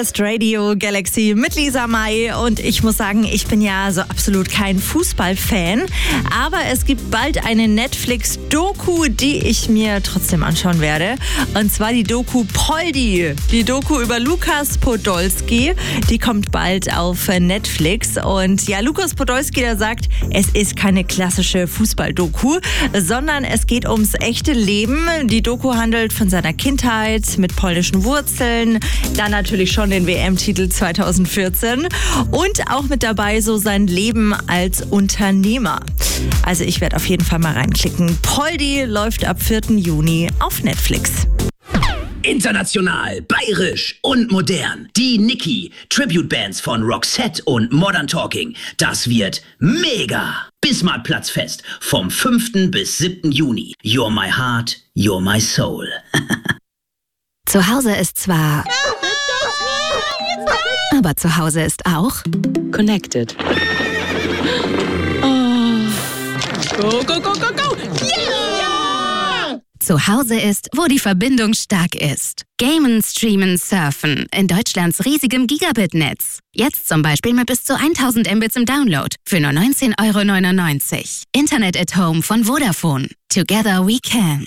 Best Radio Galaxy mit Lisa May und ich muss sagen, ich bin ja so absolut kein Fußballfan, aber es gibt bald eine Netflix-Doku, die ich mir trotzdem anschauen werde, und zwar die Doku Poldi, die Doku über Lukas Podolski, die kommt bald auf Netflix und ja, Lukas Podolski, der sagt, es ist keine klassische Fußball-Doku, sondern es geht ums echte Leben. Die Doku handelt von seiner Kindheit mit polnischen Wurzeln, dann natürlich schon den WM-Titel 2014 und auch mit dabei so sein Leben als Unternehmer. Also ich werde auf jeden Fall mal reinklicken. Poldi läuft ab 4. Juni auf Netflix. International, bayerisch und modern. Die Niki, Tribute-Bands von Roxette und Modern Talking. Das wird mega. Bismarckplatzfest vom 5. bis 7. Juni. You're my heart, you're my soul. Zu Hause ist zwar... aber zu Hause ist auch... Connected. Oh. Go, go, go, go, go! Yeah! Zu Hause ist, wo die Verbindung stark ist. Gamen, Streamen, Surfen in Deutschlands riesigem Gigabit-Netz. Jetzt zum Beispiel mit bis zu 1000 Mbits im Download für nur 19,99 €. Internet at Home von Vodafone. Together we can.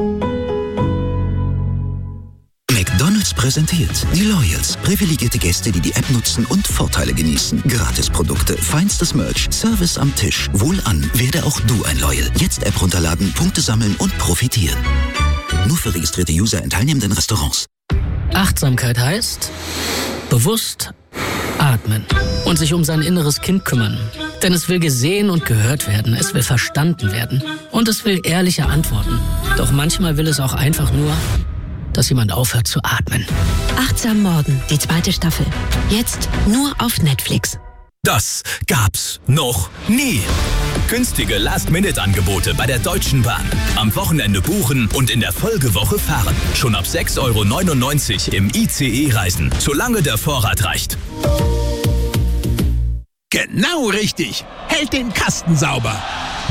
McDonald's präsentiert die Loyals. Privilegierte Gäste, die die App nutzen und Vorteile genießen. Gratisprodukte, feinstes Merch, Service am Tisch. Wohlan, werde auch du ein Loyal. Jetzt App runterladen, Punkte sammeln und profitieren. Nur für registrierte User in teilnehmenden Restaurants. Achtsamkeit heißt bewusst atmen und sich um sein inneres Kind kümmern. Denn es will gesehen und gehört werden, es will verstanden werden und es will ehrliche Antworten. Doch manchmal will es auch einfach nur, dass jemand aufhört zu atmen. Achtsam Morden, die 2. Staffel. Jetzt nur auf Netflix. Das gab's noch nie. Günstige Last-Minute-Angebote bei der Deutschen Bahn. Am Wochenende buchen und in der Folgewoche fahren. Schon ab 6,99 € im ICE reisen, solange der Vorrat reicht. Genau richtig. Hält den Kasten sauber.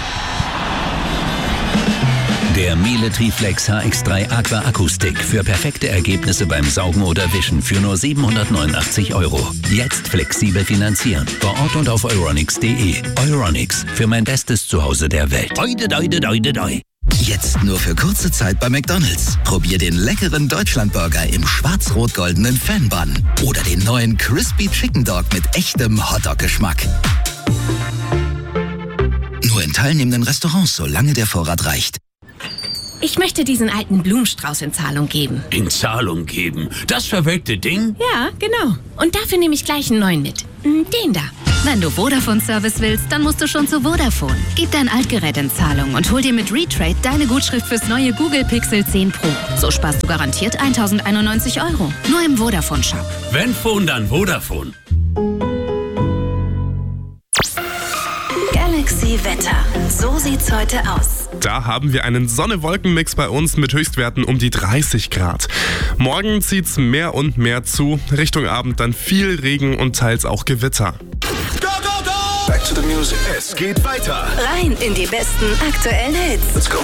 Der Miele Triflex HX3 Aqua Akustik für perfekte Ergebnisse beim Saugen oder Wischen für nur 789 €. Jetzt flexibel finanzieren. Vor Ort und auf euronics.de. Euronics, für mein bestes Zuhause der Welt. Doi. Jetzt nur für kurze Zeit bei McDonald's. Probier den leckeren Deutschlandburger im schwarz-rot-goldenen Fan-Bun. Oder den neuen Crispy Chicken Dog mit echtem Hotdog-Geschmack. Nur in teilnehmenden Restaurants, solange der Vorrat reicht. Ich möchte diesen alten Blumenstrauß in Zahlung geben. In Zahlung geben? Das verwelkte Ding? Ja, genau. Und dafür nehme ich gleich einen neuen mit. Den da. Wenn du Vodafone-Service willst, dann musst du schon zu Vodafone. Gib dein Altgerät in Zahlung und hol dir mit Retrade deine Gutschrift fürs neue Google Pixel 10 Pro. So sparst du garantiert 1091 €. Nur im Vodafone-Shop. Wenn Phone, dann Vodafone. Galaxy Wetter. So sieht's heute aus. Da haben wir einen Sonne-Wolken-Mix bei uns mit Höchstwerten um die 30 Grad. Morgen zieht's mehr und mehr zu. Richtung Abend dann viel Regen und teils auch Gewitter. Go, go, go! Back to the music. Es geht weiter. Rein in die besten aktuellen Hits. Let's go.